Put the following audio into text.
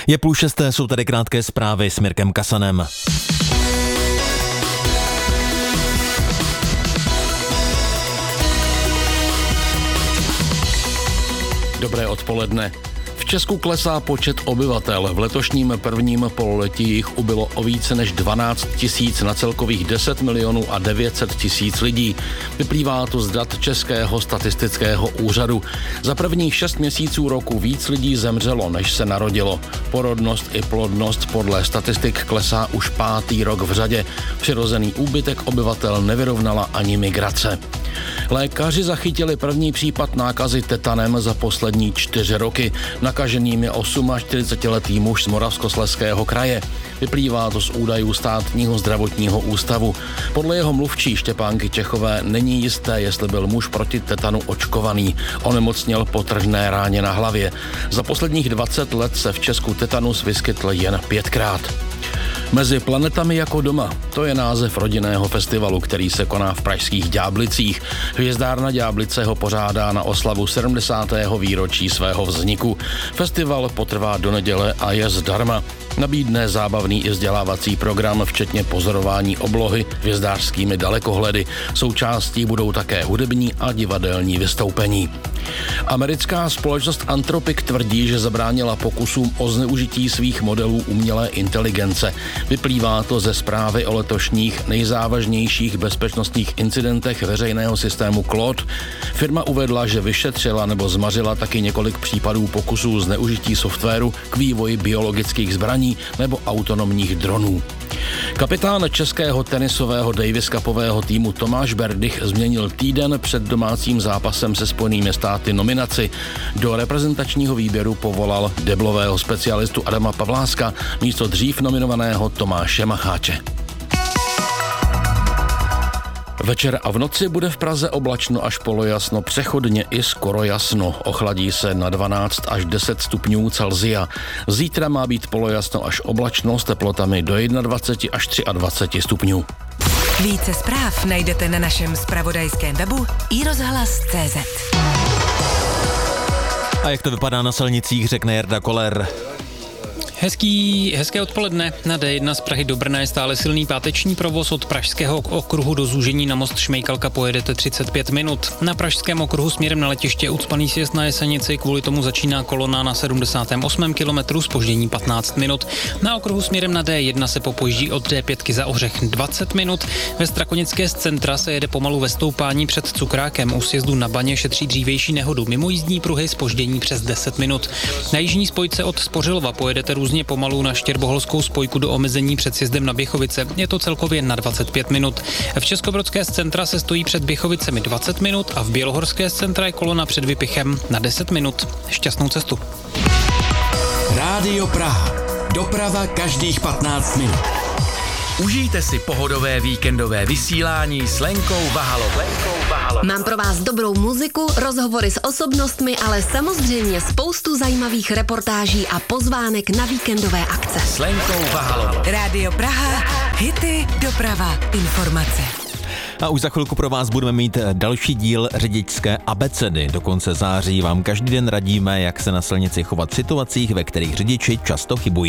Je 5:30, jsou tady krátké zprávy s Mirkem Kasanem. Dobré odpoledne. V Česku klesá počet obyvatel. V letošním prvním pololetí jich ubylo o více než 12 tisíc na celkových 10 milionů a 900 tisíc lidí. Vyplývá to z dat Českého statistického úřadu. Za prvních 6 měsíců roku víc lidí zemřelo, než se narodilo. Porodnost i plodnost podle statistik klesá už 5. rok v řadě. Přirozený úbytek obyvatel nevyrovnala ani migrace. Lékaři zachytili první případ nákazy tetanem za poslední 4 roky. Nakaženým je 48letý muž z Moravskoslezského kraje. Vyplývá to z údajů Státního zdravotního ústavu. Podle jeho mluvčí Štěpánky Čechové není jisté, jestli byl muž proti tetanu očkovaný. Onemocněl po trhné ráně na hlavě. Za posledních 20 let se v Česku tetanus vyskytl jen 5krát. Mezi planetami jako doma, to je název rodinného festivalu, který se koná v pražských Ďáblicích. Hvězdárna Ďáblice ho pořádá na oslavu 70. výročí svého vzniku. Festival potrvá do neděle a je zdarma. Nabídne zábavný i vzdělávací program, včetně pozorování oblohy hvězdářskými dalekohledy. Součástí budou také hudební a divadelní vystoupení. Americká společnost Anthropic tvrdí, že zabránila pokusům o zneužití svých modelů umělé inteligence. Vyplývá to ze zprávy o letošních nejzávažnějších bezpečnostních incidentech veřejného systému Claude. Firma uvedla, že vyšetřila nebo zmařila taky několik případů pokusů zneužití softwaru k vývoji biologických zbraní nebo autonomních dronů. Kapitán českého tenisového Davis Cupového týmu Tomáš Berdych změnil týden před domácím zápasem se Spojenými státy nominaci. Do reprezentačního výběru povolal deblového specialistu Adama Pavláska místo dřív nominovaného Tomáše Macháče. Večer a v noci bude v Praze oblačno až polojasno, přechodně i skoro jasno. Ochladí se na 12 až 10 stupňů Celsia. Zítra má být polojasno až oblačno s teplotami do 21 až 23 stupňů. Více zpráv najdete na našem zpravodajském webu iRozhlas.cz. A jak to vypadá na silnicích, řekne Jarda Koller. Hezké odpoledne. Na D1 z Prahy do Brna je stále silný páteční provoz. Od Pražského okruhu do Zúžení na most Šmejkalka pojedete 35 minut. Na Pražském okruhu směrem na letiště ucpaný sjezd na Jesenici, kvůli tomu začíná kolona na 78. kilometru, zpoždění 15 minut. Na okruhu směrem na D1 se popojíždí od D5 za Ohřech 20 minut. Ve Strakonické z centra se jede pomalu ve stoupání před Cukrákem. U sjezdu na Baně šetří dřívější nehodu. Mimo jízdní pruhy zpoždění přes 10 minut. Na jižní spojce od Spořilova pojedete různě pomalu na Štěrboholskou spojku do omezení před sjezdem na Běchovice. Je to celkově na 25 minut. V Českobrodské z centra se stojí před Běchovicemi 20 minut a v Bělohorské z centra je kolona před Vypichem na 10 minut. Šťastnou cestu. Rádio Praha. Doprava každých 15 minut. Užijte si pohodové víkendové vysílání s Lenkou Vahalovou. Mám pro vás dobrou muziku, rozhovory s osobnostmi, ale samozřejmě spoustu zajímavých reportáží a pozvánek na víkendové akce. S Lenkou Vahalovou. Rádio Praha, hity, doprava, informace. A už za chvilku pro vás budeme mít další díl řidičské abecedy. Do konce září vám každý den radíme, jak se na silnici chovat v situacích, ve kterých řidiči často chybují.